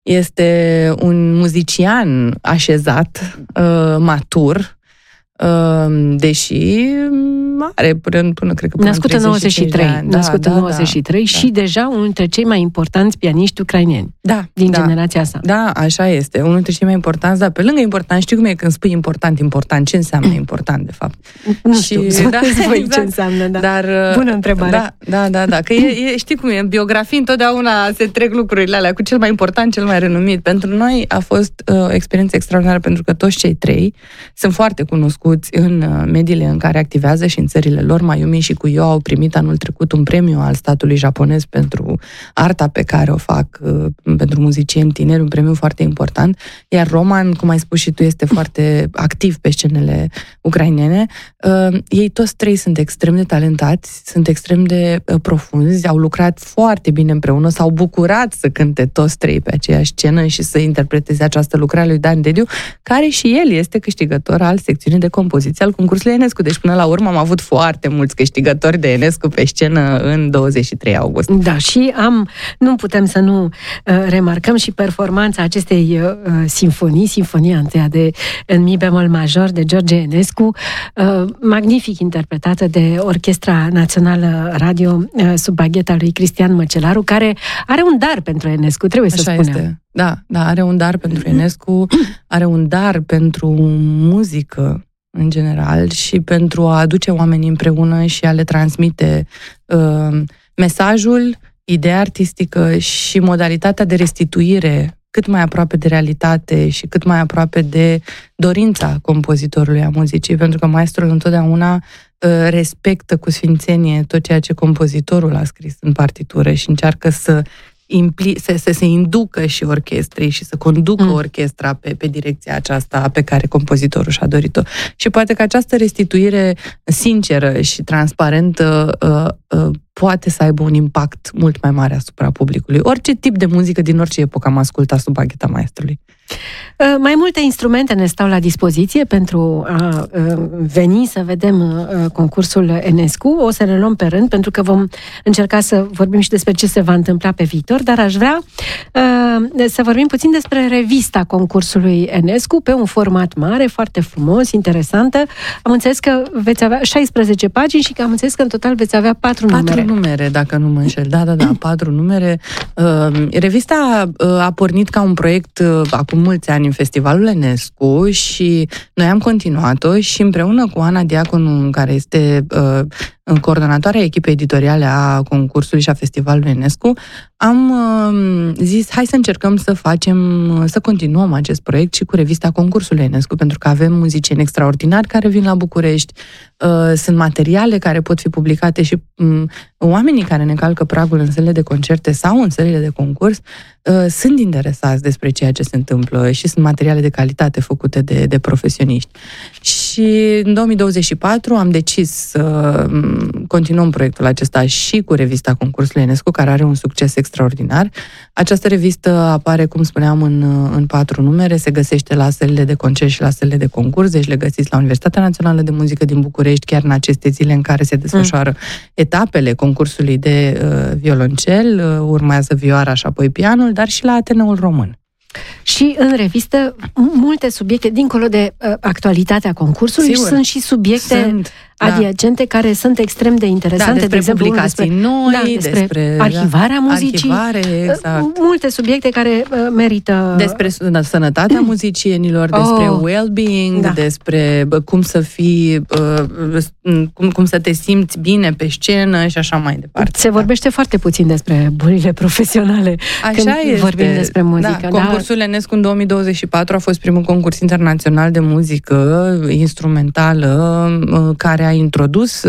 Este un muzician așezat, matur, deși are până cred că născut în 93, născut în 93 și deja unul dintre cei mai importanți pianiști ucraineni din generația sa. Da, așa este. Unul dintre cei mai importanți, dar pe lângă important, știi cum e când spui important, ce înseamnă important, de fapt? Nu știu, exact. Ce înseamnă, da. Dar, bună întrebare. Da, că știi cum e, în biografii întotdeauna se trec lucrurile alea cu cel mai important, cel mai renumit. Pentru noi a fost o experiență extraordinară, pentru că toți cei trei sunt foarte cunoscuți în mediile în care activează și în țările lor. Mayumi și Kuyo au primit anul trecut un premiu al statului japonez pentru arta pe care o fac pentru muzicieni tineri, un premiu foarte important. Iar Roman, cum ai spus și tu, este foarte activ pe scenele ucrainene. Ei toți trei sunt extrem de talentați, sunt extrem de profunzi, au lucrat foarte bine împreună, s-au bucurat să cânte toți trei pe aceeași scenă și să interpreteze această lucrare lui Dan Dediu, care și el este câștigător al secțiunii de compoziție al concursului Enescu. Deci până la urmă am avut foarte mulți câștigători de Enescu pe scenă în 23 august. Da, și nu putem să nu remarcăm și performanța acestei sinfonia întâia în mi bemol major de George Enescu, magnific interpretată de Orchestra Națională Radio sub bagheta lui Cristian Măcelaru, care are un dar pentru Enescu, trebuie să spunem. Este. Da, are un dar pentru Enescu, are un dar pentru muzică în general și pentru a aduce oamenii împreună și a le transmite mesajul, ideea artistică și modalitatea de restituire cât mai aproape de realitate și cât mai aproape de dorința compozitorului a muzicii, pentru că maestrul întotdeauna respectă cu sfințenie tot ceea ce compozitorul a scris în partitură și încearcă să se inducă și orchestrei și să conducă orchestra pe direcția aceasta pe care compozitorul și-a dorit-o. Și poate că această restituire sinceră și transparentă poate să aibă un impact mult mai mare asupra publicului. Orice tip de muzică din orice epocă am ascultat sub bagheta maestrului. Mai multe instrumente ne stau la dispoziție pentru a veni să vedem concursul Enescu. O să le luăm pe rând, pentru că vom încerca să vorbim și despre ce se va întâmpla pe viitor, dar aș vrea să vorbim puțin despre revista concursului Enescu, pe un format mare, foarte frumos, interesantă. Am înțeles că veți avea 16 pagini și că am înțeles că în total veți avea 4 numere. 4 numere, dacă nu mă înșel. Da, 4 numere. Revista a pornit ca un proiect acum mulți ani în Festivalul Enescu și noi am continuat-o și împreună cu Ana Diaconu, care este coordonatoarea echipei editoriale a concursului și a Festivalului Enescu, am zis, hai să încercăm să continuăm acest proiect și cu revista concursului Enescu, pentru că avem muzicieni extraordinari care vin la București, sunt materiale care pot fi publicate și oamenii care ne calcă pragul în sălile de concerte sau în sălile de concurs sunt interesați despre ceea ce se întâmplă și sunt materiale de calitate făcute de profesioniști. Și în 2024 am decis să continuăm proiectul acesta și cu revista concursului Enescu, care are un succes extraordinar. Această revistă apare, cum spuneam, în 4 numere, se găsește la sălile de concert și la sălile de concurs, deci le găsiți la Universitatea Națională de Muzică din București, chiar în aceste zile în care se desfășoară etapele concursului de violoncel, urmează vioara și apoi pianul, dar și la Ateneul Român. Și în revistă multe subiecte, dincolo de actualitatea concursului, sunt și subiecte adiacente care sunt extrem de interesante. Despre exemplu, publicații noi, despre arhivarea muzicii. Exact. Multe subiecte care merită... Despre sănătatea muzicienilor, despre well-being, despre cum să fii, cum să te simți bine pe scenă și așa mai departe. Se vorbește foarte puțin despre bolile profesionale când vorbim despre muzică. Concursul Enescu în 2024 a fost primul concurs internațional de muzică instrumentală care a introdus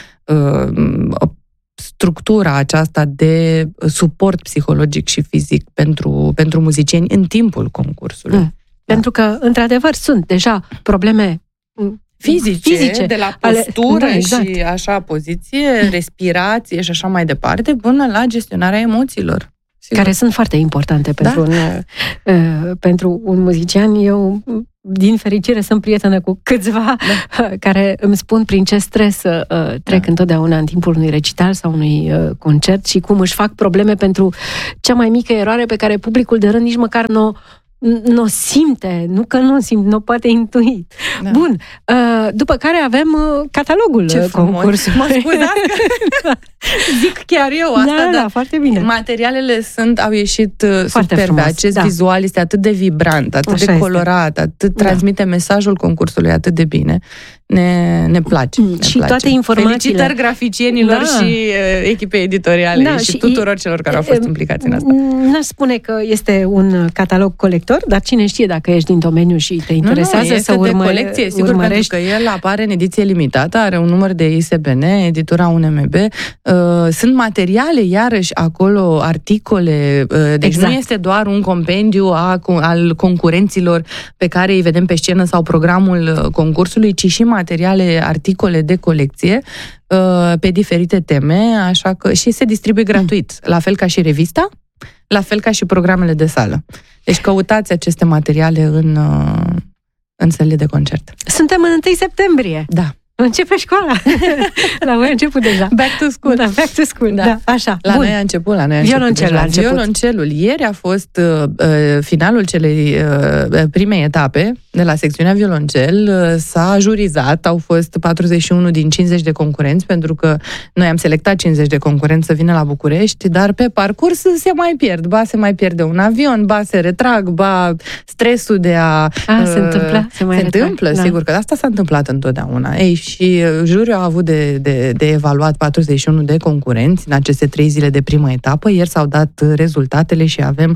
structura aceasta de suport psihologic și fizic pentru muzicieni în timpul concursului. Pentru că, într-adevăr, sunt deja probleme fizice de la postură și așa poziție, respirație și așa mai departe, până la gestionarea emoțiilor. Sigur. Care sunt foarte importante pentru un muzician. Eu din fericire sunt prietenă cu câțiva care îmi spun prin ce stres trec întotdeauna în timpul unui recital sau unui concert și cum își fac probleme pentru cea mai mică eroare pe care publicul de rând nici măcar nu simte, nu că nu simt, nu poate intui. Da. Bun, după care avem catalogul concursului. Mă scuzați. Zic chiar eu asta, da, foarte bine. Materialele au ieșit superbe. Frumos, acest vizual este atât de vibrant, atât așa de colorat, atât transmite mesajul concursului atât de bine. Ne place. Și toate informațiile. Felicitări graficienilor și echipei editoriale și tuturor celor care au fost implicați în asta. N-aș spune că este un catalog colector, dar cine știe dacă ești din domeniu și te interesează să urmărești. Colecție, sigur, pentru că el apare în ediție limitată, are un număr de ISBN, editura UNMB. Sunt materiale, iarăși, acolo, articole. Deci nu este doar un compendiu al concurenților pe care îi vedem pe scenă sau programul concursului, ci și materiale, articole de colecție pe diferite teme, așa că și se distribuie gratuit, la fel ca și revista, la fel ca și programele de sală. Deci căutați aceste materiale în sălile de concert. Suntem în 1 septembrie. Da. Începe școala. La voi a început deja. Back to school. Da, back to school. Da, așa. La noi a început. Violoncelul. Ieri a fost finalul celei primei etape de la secțiunea violoncel. S-a jurizat. Au fost 41 din 50 de concurenți, pentru că noi am selectat 50 de concurenți să vină la București, dar pe parcurs se mai pierd. Ba se mai pierde un avion, ba se retrag, ba stresul de a... se întâmplă? Se întâmplă, sigur că asta s-a întâmplat întotdeauna. Și juriul a avut de evaluat 41 de concurenți în aceste 3 zile de primă etapă. Ieri s-au dat rezultatele și avem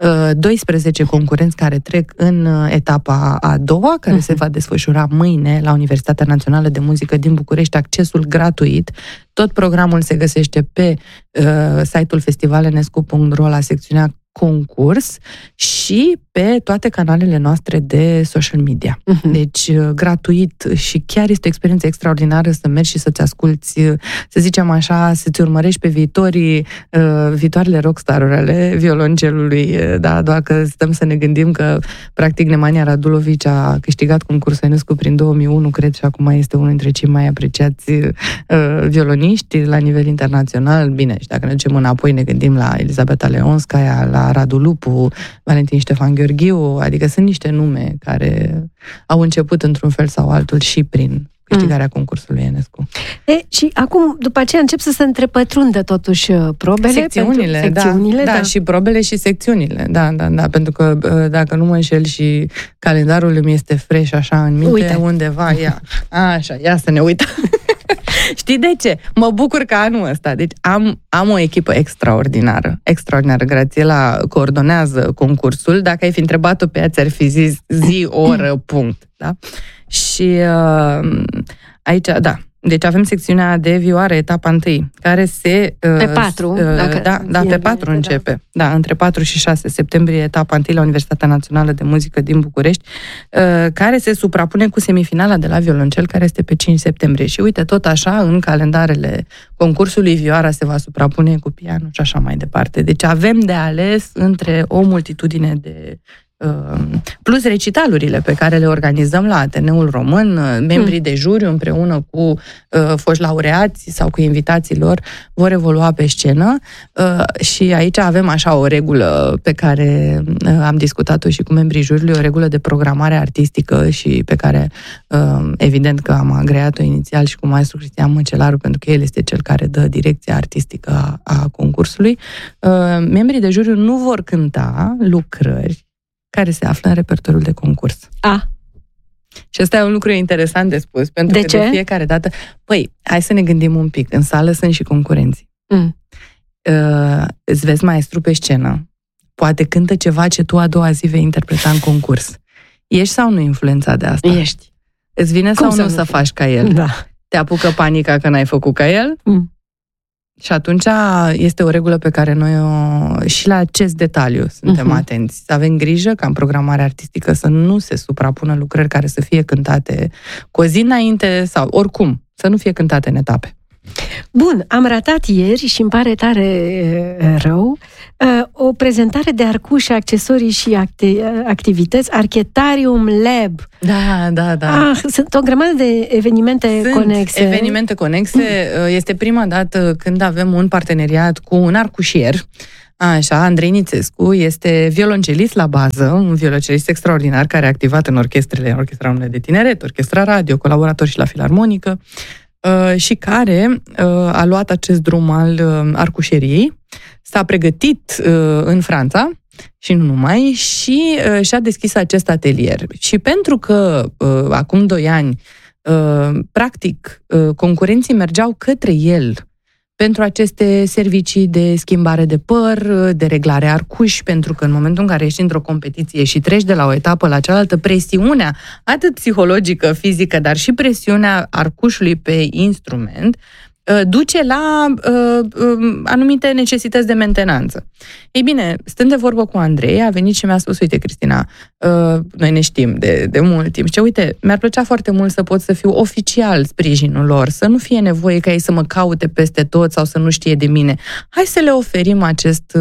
12 concurenți care trec în etapa a doua, care se va desfășura mâine la Universitatea Națională de Muzică din București, accesul gratuit. Tot programul se găsește pe site-ul festivalenescu.ro la secțiunea concurs și pe toate canalele noastre de social media. Deci, gratuit și chiar este o experiență extraordinară să mergi și să-ți asculți, să zicem așa, să-ți urmărești pe viitoarele rockstar-uri ale violoncelului, da, doar că stăm să ne gândim că, practic, Nemanja Radulovici a câștigat concursul Enescu prin 2001, cred, și acum este unul dintre cei mai apreciați violoniști la nivel internațional. Bine, și dacă ne ducem înapoi, ne gândim la Elisabeta Leonskaya, la Radu Lupu, Valentin Ștefan Gheorghiu, adică sunt niște nume care au început într-un fel sau altul și prin câștigarea concursului Enescu. Și acum, după aceea, încep să se întrepătrundă totuși probele. Secțiunile, da, și probele și secțiunile, da, pentru că dacă nu mă înșel și calendarul îmi este fresh așa în minte, undeva, ia să ne uităm. Știi de ce? Mă bucur că anul ăsta, deci am o echipă extraordinară. Grațiela coordonează concursul. Dacă ai fi întrebat-o pe ea, ți-ar fi zis zi, oră, punct. Da? Și aici, da. Deci avem secțiunea de vioară, etapa 1, care se... Pe 4. Pe 4 începe. Da, între 4 și 6 septembrie, etapa 1 la Universitatea Națională de Muzică din București, care se suprapune cu semifinala de la violoncel, care este pe 5 septembrie. Și uite, tot așa, în calendarele concursului, vioara se va suprapune cu pianul și așa mai departe. Deci avem de ales între o multitudine de... plus recitalurile pe care le organizăm la Ateneul Român, membrii de juriu împreună cu foști laureați sau cu invitații lor vor evolua pe scenă și aici avem așa o regulă pe care am discutat-o și cu membrii juriului, o regulă de programare artistică și pe care evident că am agreat-o inițial și cu maestru Cristian Măcelaru, pentru că el este cel care dă direcția artistică a concursului. Membrii de juriu nu vor cânta lucrări care se află în repertoriul de concurs. Și ăsta e un lucru interesant de spus, pentru că de fiecare dată... Păi, hai să ne gândim un pic. În sală sunt și concurenții. Îți vezi maestru pe scenă, poate cântă ceva ce tu a doua zi vei interpreta în concurs. Ești sau nu influențat de asta? Ești. Îți vine sau nu să faci ca el? Da. Te apucă panica că n-ai făcut ca el? Și atunci este o regulă pe care noi și la acest detaliu suntem atenți. Să avem grijă ca în programarea artistică să nu se suprapună lucrări care să fie cântate cu o zi înainte sau oricum, să nu fie cântate în etape. Bun, am ratat ieri și îmi pare tare rău o prezentare de arcuși, accesorii și activități, Archetarium Lab. Da. Sunt o grămadă de evenimente conexe. Evenimente conexe. Este prima dată când avem un parteneriat cu un arcușier. Așa, Andrei Nițescu este violoncelist la bază, un violoncelist extraordinar care a activat în Orchestra Române de Tineret, Orchestra Radio, colaborator și la Filarmonică, și care a luat acest drum al arcușeriei, s-a pregătit în Franța și nu numai, și și-a deschis acest atelier. Și pentru că acum 2 ani, practic, concurenții mergeau către el pentru aceste servicii de schimbare de păr, de reglare arcuși, pentru că în momentul în care ești într-o competiție și treci de la o etapă la cealaltă, presiunea, atât psihologică, fizică, dar și presiunea arcușului pe instrument, duce la anumite necesități de mentenanță. Ei bine, stând de vorbă cu Andrei, a venit și mi-a spus: uite, Cristina, noi ne știm de mult timp. Și uite, mi-ar plăcea foarte mult să pot să fiu oficial sprijinul lor, să nu fie nevoie ca ei să mă caute peste tot sau să nu știe de mine. Hai să le oferim acest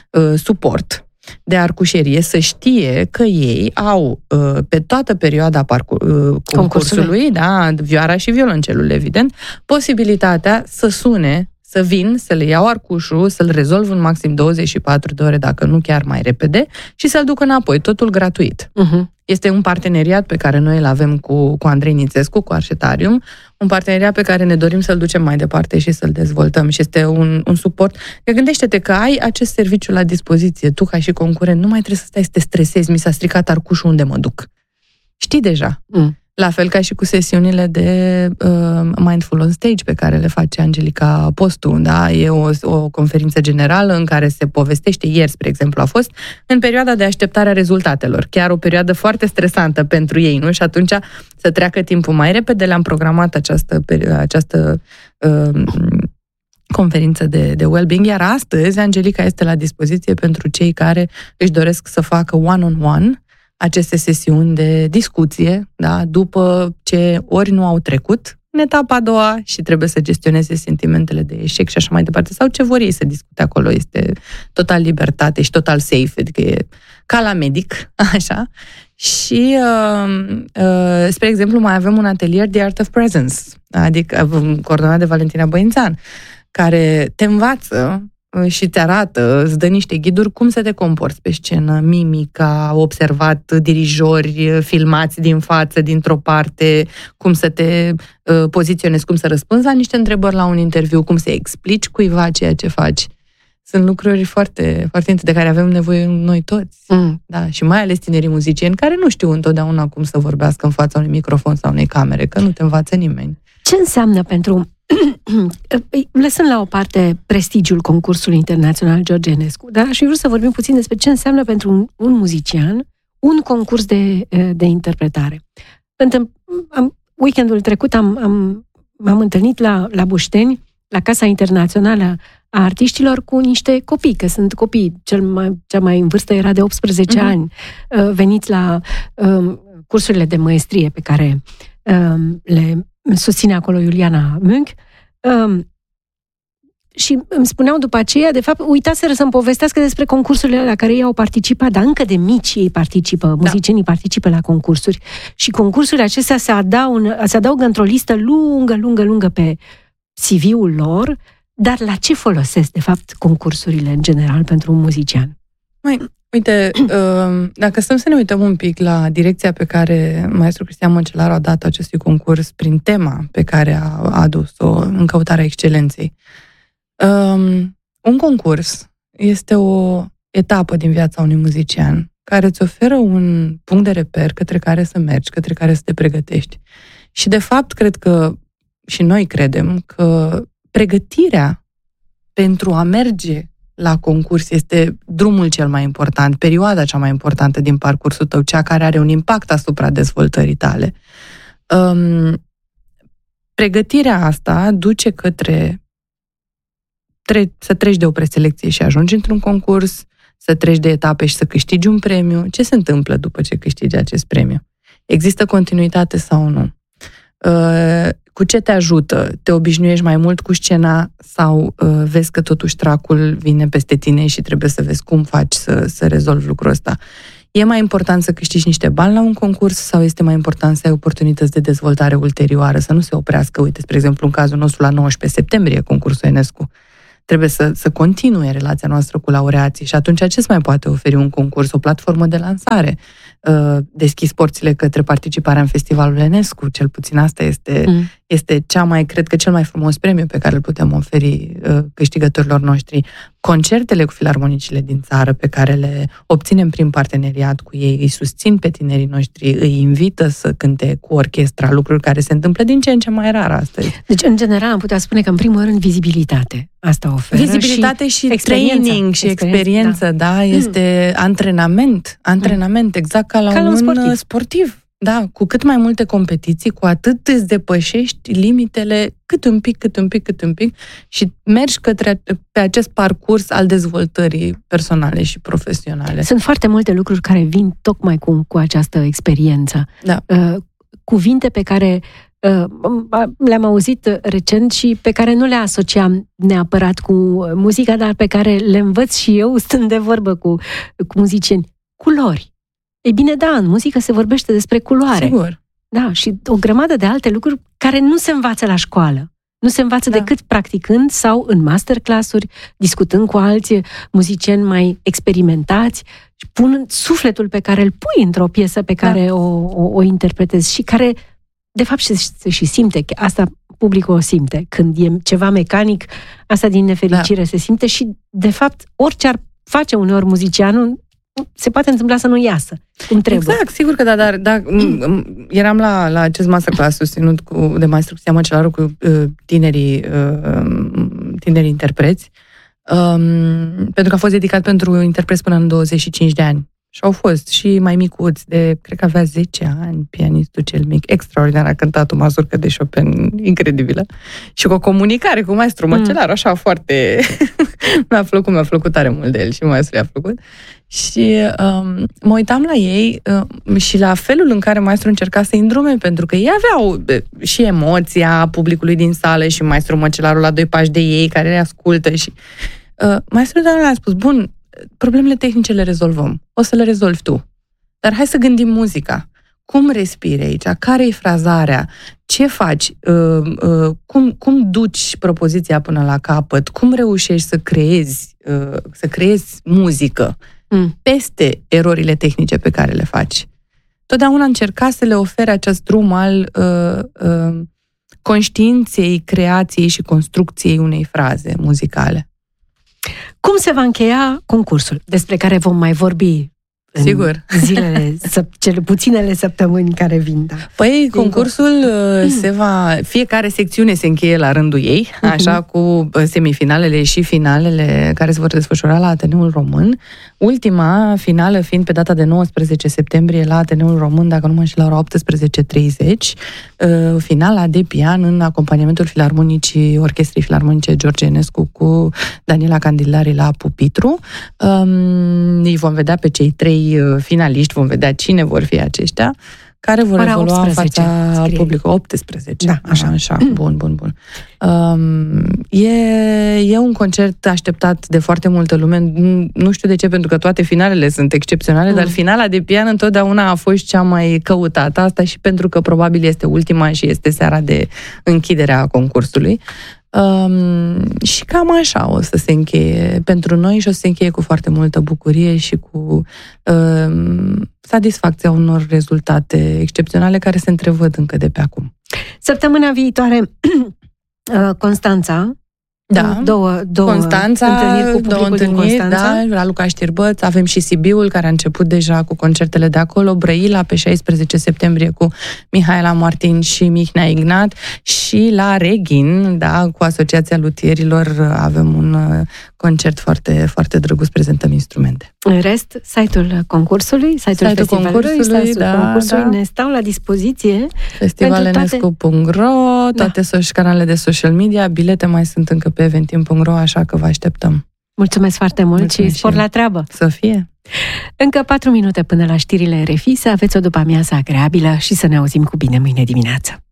suport de arcușerie, să știe că ei au pe toată perioada concursului, da, vioara și violoncelul, evident, posibilitatea să sune, să vin, să le iau arcușul, să-l rezolv în maxim 24 de ore, dacă nu chiar mai repede, și să-l duc înapoi, totul gratuit. Este un parteneriat pe care noi îl avem cu Andrei Nițescu, cu Archetarium, un parteneriat pe care ne dorim să-l ducem mai departe și să-l dezvoltăm, și este un suport. Că gândește-te că ai acest serviciu la dispoziție, tu ca și concurent, nu mai trebuie să stai să te stresezi: mi s-a stricat arcușul, unde mă duc? Știi deja. La fel ca și cu sesiunile de Mindful on Stage pe care le face Angelica Postu, da? E o conferință generală în care se povestește. Ieri, spre exemplu, a fost în perioada de așteptare a rezultatelor. Chiar o perioadă foarte stresantă pentru ei, nu? Și atunci să treacă timpul mai repede, le-am programat această conferință de well-being, iar astăzi Angelica este la dispoziție pentru cei care își doresc să facă one-on-one aceste sesiuni de discuție, da, după ce ori nu au trecut în etapa a doua și trebuie să gestioneze sentimentele de eșec și așa mai departe, sau ce vor ei să discute acolo. Este total libertate și total safe, adică e ca la medic, așa. Și, spre exemplu, mai avem un atelier The Art of Presence, adică coordonat de Valentina Băințan, care te învață și îți arată, îți dă niște ghiduri cum să te comporți pe scenă, mimica, observat dirijori filmați din față, dintr-o parte, cum să te poziționezi, cum să răspunzi la niște întrebări la un interviu, cum să explici cuiva ceea ce faci. Sunt lucruri foarte, foarte de care avem nevoie noi toți. Da, și mai ales tinerii muzicieni care nu știu întotdeauna cum să vorbească în fața unui microfon sau unei camere, că nu te învață nimeni. Ce înseamnă pentru... Lăsând la o parte prestigiul concursului internațional George Enescu, da? Și vreau să vorbim puțin despre ce înseamnă pentru un muzician un concurs de interpretare. Weekendul trecut m-am întâlnit la Bușteni, la Casa Internațională a Artiștilor, cu niște copii, că sunt copii, cea mai în vârstă era de 18 ani, veniți la cursurile de măestrie pe care le susține acolo Iuliana Münk, și îmi spuneau după aceea, de fapt, uitaseră să-mi povestească despre concursurile la care ei au participat, dar încă de mici ei participă, muzicienii participă la concursuri, și concursurile acestea se adaugă într-o listă lungă pe CV-ul lor. Dar la ce folosesc, de fapt, concursurile în general pentru un muzician? Uite, dacă stăm să ne uităm un pic la direcția pe care maestru Cristian Măcelaru a dat acestui concurs prin tema pe care a adus-o în căutarea excelenței. Un concurs este o etapă din viața unui muzician care îți oferă un punct de reper către care să mergi, către care să te pregătești. Și, de fapt, cred că, și noi credem că pregătirea pentru a merge la concurs este drumul cel mai important, perioada cea mai importantă din parcursul tău, cea care are un impact asupra dezvoltării tale. Pregătirea asta duce către să treci de o preselecție și ajungi într-un concurs, să treci de etape și să câștigi un premiu. Ce se întâmplă după ce câștigi acest premiu? Există continuitate sau nu? cu ce te ajută? Te obișnuiești mai mult cu scena sau vezi că totuși tracul vine peste tine și trebuie să vezi cum faci să rezolvi lucrul ăsta? E mai important să câștigi niște bani la un concurs sau este mai important să ai oportunități de dezvoltare ulterioară, să nu se oprească? Uite, spre exemplu, în cazul nostru, la 19 septembrie, concursul Enescu. Trebuie să continue relația noastră cu laureații și atunci ce mai poate oferi un concurs? O platformă de lansare. Deschis porțile către participarea în festivalul Enescu. Cel puțin asta este cred că cel mai frumos premiu pe care îl putem oferi câștigătorilor noștri. Concertele cu filarmonicile din țară pe care le obținem prin parteneriat cu ei, îi susțin pe tinerii noștri, îi invită să cânte cu orchestra, lucruri care se întâmplă din ce în ce mai rar astăzi. Deci, în general, am putea spune că, în primul rând, vizibilitate. Asta oferă. Vizibilitate și training și experiență, da? Este antrenament, exact ca la un sportiv. Da, cu cât mai multe competiții, cu atât îți depășești limitele cât un pic și mergi pe acest parcurs al dezvoltării personale și profesionale. Sunt foarte multe lucruri care vin tocmai cu această experiență. Da. Cuvinte pe care le-am auzit recent și pe care nu le asociam neapărat cu muzica, dar pe care le învăț și eu stând de vorbă cu muzicieni. Culori. Ei bine, da, în muzică se vorbește despre culoare. Sigur. Da, și o grămadă de alte lucruri care nu se învață la școală. Nu se învață decât practicând sau în masterclass-uri, discutând cu alți muzicieni mai experimentați și punând sufletul pe care îl pui într-o piesă pe care o interpretezi și care, de fapt, și simte. Asta publicul o simte. Când e ceva mecanic, asta din nefericire se simte și, de fapt, orice ar face uneori muzicianul, se poate întâmpla să nu iasă cum trebuie. Exact, sigur că da, dar eram la acest masterclass susținut de maestru Cristian Măcelaru cu tinerii interpreți, pentru că a fost dedicat pentru interpreți până în 25 de ani. Și au fost și mai micuți, cred că avea 10 ani, pianistul cel mic, extraordinar, a cântat o mazurcă de Chopin incredibilă. Și cu o comunicare cu maestru Măcelaru, așa foarte... mi-a plăcut tare mult de el și maestru i-a plăcut. Și mă uitam la ei și la felul în care maestru încerca să-i îndrume, pentru că ei aveau și emoția publicului din sală și maestru Măcelaru la 2 pași de ei, care le ascultă și... Maestrul Daniel a spus, bun, problemele tehnice le rezolvăm. O să le rezolvi tu. Dar hai să gândim muzica. Cum respiri aici? Care-i frazarea? Ce faci? Cum duci propoziția până la capăt? Cum reușești să creezi muzică peste erorile tehnice pe care le faci? Totdeauna încerca să le ofere acest drum al conștiinței, creației și construcției unei fraze muzicale. Cum se va încheia concursul, despre care vom mai vorbi sigur cele puținele săptămâni care vin? Da. Păi, concursul fiecare secțiune se încheie la rândul ei, așa, cu semifinalele și finalele care se vor desfășura la Ateneul Român. Ultima finală fiind pe data de 19 septembrie la Ateneul Român, dacă nu mă înșel, la ora 18:30, finala de pian în acompaniamentul filarmonicii Orchestrei Filarmonice George Enescu cu Daniela Candilari la pupitru. Îi vom vedea pe cei 3 finaliști, vom vedea cine vor fi aceștia, care vor evolua în fața publicului. 18. Da, așa. Bun. E un concert așteptat de foarte multă lume. Nu știu de ce, pentru că toate finalele sunt excepționale, dar finala de pian întotdeauna a fost cea mai căutată. Asta și pentru că probabil este ultima și este seara de închidere a concursului. Și cam așa o să se încheie pentru noi și o să se încheie cu foarte multă bucurie și cu satisfacția unor rezultate excepționale care se întrevăd încă de pe acum. Săptămâna viitoare Constanța. Da, două Constanța, întâlniri cu publicul din Constanța. Da, la Luca Știrbăț, avem și Sibiul, care a început deja cu concertele de acolo, Brăila pe 16 septembrie cu Mihaela Martin și Mihnea Ignat și la Reghin, da, cu Asociația Luthierilor avem un concert foarte, foarte drăguț, prezentăm instrumente. În rest, site-ul concursului, site-ul festivalului, da. ne stau la dispoziție. Festivalenescu.ro, toate canalele de social media, bilete mai sunt încă pe eventim.ro, așa că vă așteptăm. Mulțumesc foarte mult și spor la treabă! Să fie! Încă 4 minute până la știrile RFI, să aveți o după-amiază agreabilă și să ne auzim cu bine mâine dimineață.